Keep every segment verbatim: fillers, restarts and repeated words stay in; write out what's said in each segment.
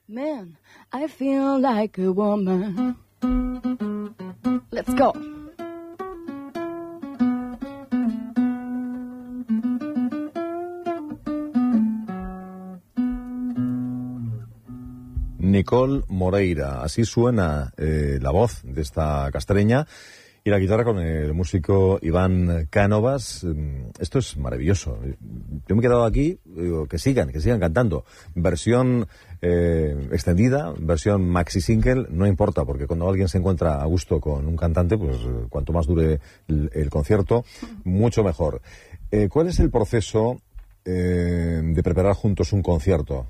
Man, I feel like a woman. Let's go. Nicole Moreira, así suena eh, la voz de esta castreña y la guitarra con el músico Iván Cánovas. Esto es maravilloso. Yo me he quedado aquí, digo, que sigan, que sigan cantando. Versión eh, extendida, versión maxi single, no importa, porque cuando alguien se encuentra a gusto con un cantante, pues cuanto más dure el, el concierto, mucho mejor. Eh, ¿Cuál es el proceso eh, de preparar juntos un concierto?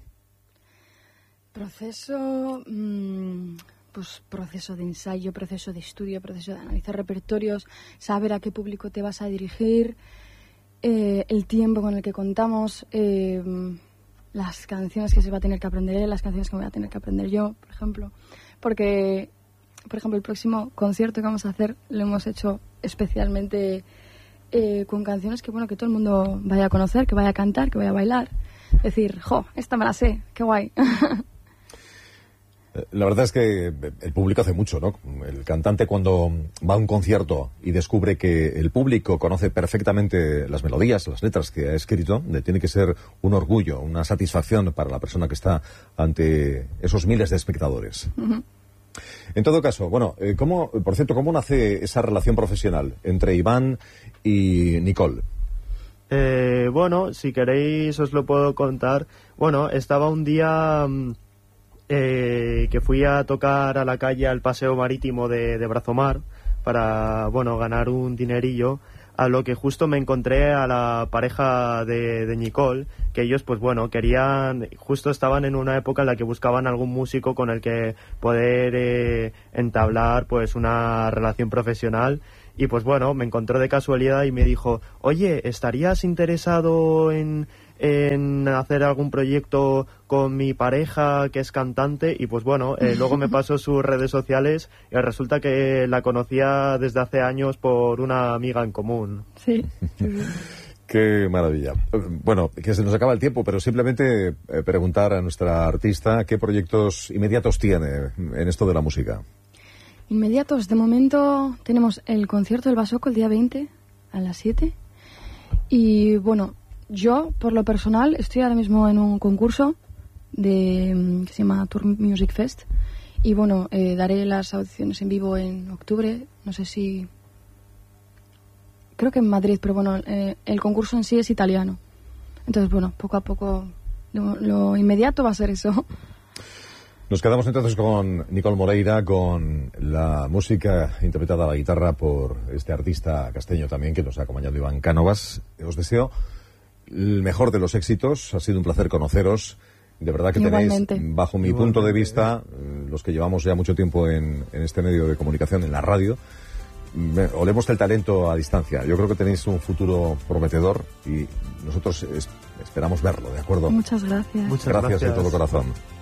Proceso, mmm, pues proceso de ensayo, proceso de estudio, proceso de analizar repertorios, saber a qué público te vas a dirigir, eh, el tiempo con el que contamos, eh, las canciones que se va a tener que aprender él, las canciones que voy a tener que aprender yo, por ejemplo. Porque, por ejemplo, el próximo concierto que vamos a hacer lo hemos hecho especialmente eh, con canciones que, bueno, que todo el mundo vaya a conocer, que vaya a cantar, que vaya a bailar. Decir, jo, esta me la sé, qué guay. La verdad es que el público hace mucho, ¿no? El cantante cuando va a un concierto y descubre que el público conoce perfectamente las melodías, las letras que ha escrito, tiene que ser un orgullo, una satisfacción para la persona que está ante esos miles de espectadores. Uh-huh. En todo caso, bueno, ¿cómo, por cierto, cómo nace esa relación profesional entre Iván y Nicole? Eh, bueno, si queréis os lo puedo contar. Bueno, estaba un día... Eh, que fui a tocar a la calle al paseo marítimo de, de Brazomar para, bueno, ganar un dinerillo, a lo que justo me encontré a la pareja de, de Nicole, que ellos, pues bueno, querían, justo estaban en una época en la que buscaban algún músico con el que poder eh, entablar, pues, una relación profesional. Y pues bueno, me encontró de casualidad y me dijo, oye, ¿estarías interesado en, en hacer algún proyecto con mi pareja que es cantante? Y pues bueno, eh, luego me pasó sus redes sociales y resulta que la conocía desde hace años por una amiga en común. Sí. Qué maravilla. Bueno, que se nos acaba el tiempo, pero simplemente eh, preguntar a nuestra artista qué proyectos inmediatos tiene en esto de la música. Inmediatos, de momento tenemos el concierto del Basoco el día veinte a las siete y bueno, yo por lo personal estoy ahora mismo en un concurso de que se llama Tour Music Fest y bueno, eh, daré las audiciones en vivo en octubre, no sé si creo que en Madrid, pero bueno, eh, el concurso en sí es italiano, entonces bueno, poco a poco lo, lo inmediato va a ser eso. Nos quedamos entonces con Nicole Moreira, con la música interpretada a la guitarra por este artista casteño también que nos ha acompañado, Iván Cánovas. Os deseo el mejor de los éxitos, ha sido un placer conoceros. De verdad que Igualmente. Tenéis, bajo mi Igualmente. punto de vista, los que llevamos ya mucho tiempo en, en este medio de comunicación, en la radio, olemos el talento a distancia. Yo creo que tenéis un futuro prometedor y nosotros es, esperamos verlo, ¿de acuerdo? Muchas gracias. Muchas gracias gracias de todo corazón.